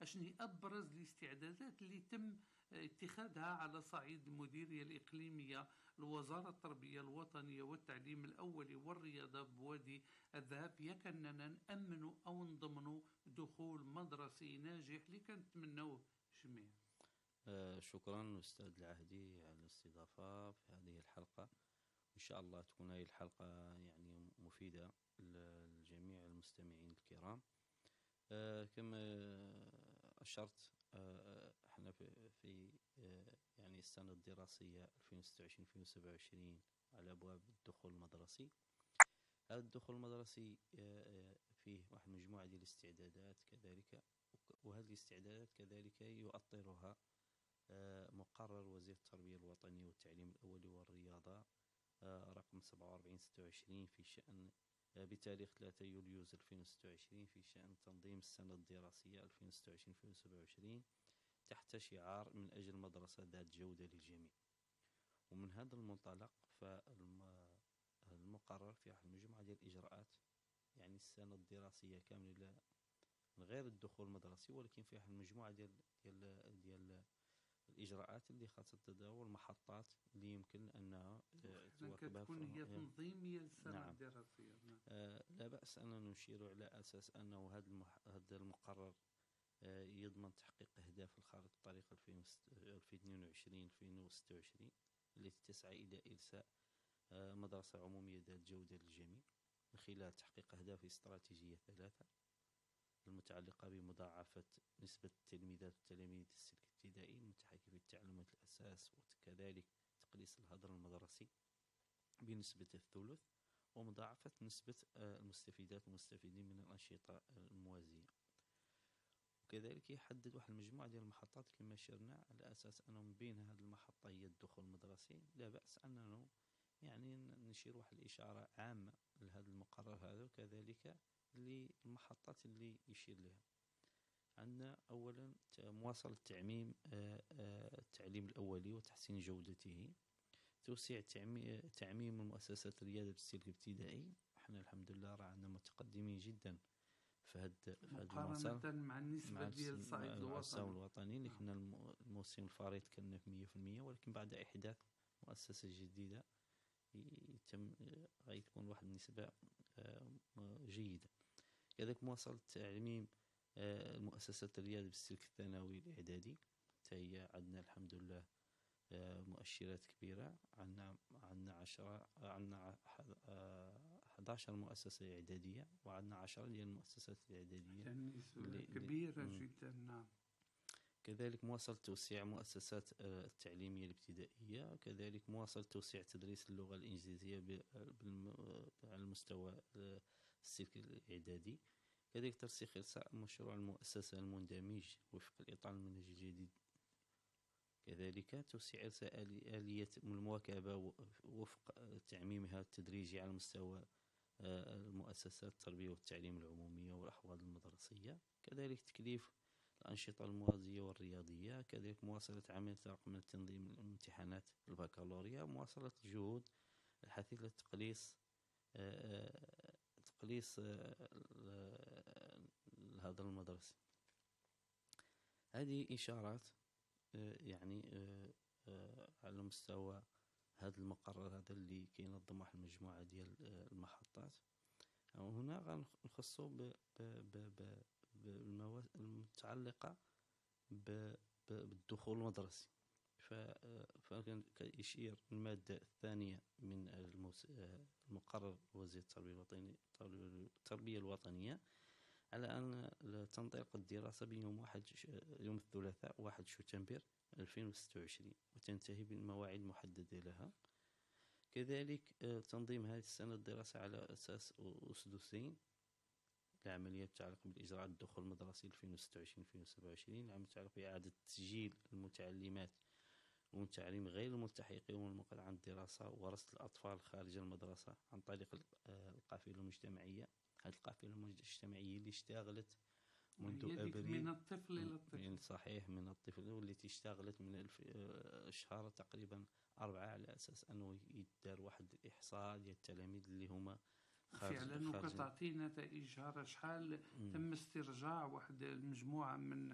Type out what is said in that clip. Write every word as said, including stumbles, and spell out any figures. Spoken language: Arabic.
أشني أبرز الاستعدادات اللي تم اتخاذها على صعيد المديرية الإقليمية لوزارة التربية الوطنية والتعليم الأولي والرياضة بوادي الذهب يكننا نأمنوا أو نضمنوا دخول مدرسي ناجح اللي كنتمنوه جميعا. آه شكرا أستاذ العهدي على الاستضافة في هذه الحلقة، إن شاء الله تكون هذه الحلقة يعني مفيدة لجميع المستمعين الكرام. آه كما أشرت، آه احنا في, في آه يعني السنة الدراسية ألفين وستة وعشرين ألفين وسبعة وعشرين على أبواب الدخول المدرسي. هذا الدخول المدرسي آه فيه واحد مجموعة ديال الاستعدادات كذلك، وهذه الاستعدادات كذلك يؤطرها آه مقرر وزير التربية الوطنية والتعليم الأولي والرياضة آه رقم سبعة وأربعين ستة وعشرين في شأن بتاريخ ثلاثة يوليو ألفين وستة وعشرين في شأن تنظيم السنة الدراسية ألفين وستة وعشرين ألفين وسبعة وعشرين تحت شعار من أجل مدرسة ذات جودة للجميع. ومن هذا المنطلق فالمقرر في مجموعة ديال الإجراءات، يعني السنة الدراسية كاملة من غير الدخول المدرسي، ولكن فيها المجموعة ديال ديال ديال الإجراءات اللي خاصة تداول المحطات اللي يمكن أنها تواكبها تكون هي تنظيمية للسنة نعم. الدراسية. نعم. آه لا بأس أن نشير على أساس أنه هذا المح... هذا المقرر آه يضمن تحقيق أهداف الخارطة الطريق ألفين واثنين وعشرين ألفين وستة وعشرين التي تسعى إلى إرساء آه مدرسة عمومية ذات جودة للجميع من خلال تحقيق أهداف استراتيجية ثلاثة المتعلقة بمضاعفة نسبة التلميذات والتلاميذ السلك الابتدائي المتحكم في تعلمات الأساس، وكذلك تقليص الهدر المدرسي بنسبة الثلث، ومضاعفة نسبة المستفيدات والمستفيدين من الأنشطة الموازية. وكذلك يحدد واحد المجموعة ديال المحطات كما شرنا على أساس أنه من بين هذه المحطة هي الدخول المدرسي. لا بأس أننا يعني نشير واحد الإشارة عامة لهذا المقرر هذا، وكذلك للمحطات اللي يشير لها. عندنا أولا مواصلة تعميم التعليم الأولي وتحسين جودته، توسيع تعميم المؤسسات الريادة بالسلك الابتدائي. احنا الحمد لله راه عندنا متقدمين جدا في هذا في هذا مقارنة مع النسبة مع ديال الصعيد الوطني الوطني اللي كنا الموسم الفريط كنا في مية في المية، ولكن بعد إحداث مؤسسة جديدة يتم غيتكون واحد النسبة جيدة. كذلك مواصلة تعميم المؤسسات الريادة بالسلك الثانوي الإعدادي، هي عندنا الحمد لله مؤشرات كبيرة. عندنا عندنا عشرة عندنا أحد عشر مؤسسة إعدادية، وعندنا عشرة ديال المؤسسات الإعدادية كبيرة جدا. نعم. كذلك مواصلة توسيع مؤسسات التعليمية الابتدائية، كذلك مواصلة توسيع تدريس اللغة الإنجليزية على المستوى السلك الإعدادي، كذلك ترسيخ إرساء مشروع المؤسسة المندمج وفق الإطار المنهجي الجديد، كذلك توسيع إرساء آلية المواكبة وفق تعميمها التدريجي على مستوى المؤسسات التربية والتعليم العمومية والأحواض المدرسية، كذلك تكليف الأنشطة الموازية والرياضية، كذلك مواصلة عملية رقم تنظيم الامتحانات البكالوريا، مواصلة الجهود الحثيثة لتقليص تقليص الهدر المدرسي. هذه إشارات يعني على مستوى هذا المقرر هذا اللي كينظم واحد المجموعة ديال المحطات. وهنا غنخصو بالمواد المتعلقة بالدخول المدرسي. فكيشير المادة الثانية من المقرر وزير التربية الوطنية التربية الوطنية على أن تنطلق الدراسة بيوم واحد يوم الثلاثاء واحد شتنبر ألفين وستة وعشرين وتنتهي بالمواعيد المحددة لها. كذلك تنظيم هذه السنة الدراسة على أساس أسدسين: العملية المتعلقة بالإجراءات الدخول المدرسي ألفين وستة وعشرين ألفين وسبعة وعشرين، العملية المتعلقة بإعادة تسجيل المتعلمات والمتعلمين غير الملتحقين والمقل عن الدراسة ورصد الأطفال خارج المدرسة عن طريق القافلة المجتمعية. هذه القافلة المجتمعية اللي اشتغلت منذ أبريل من الطفل إلى الطفل. يعني صحيح من الطفل، والتي اشتغلت من الشهر تقريبا أربعة على أساس أنه يدار واحد الإحصاء ديال التلاميذ اللي هما فعلا. وكتعطي نتائج شحال تم استرجاع واحد المجموعة من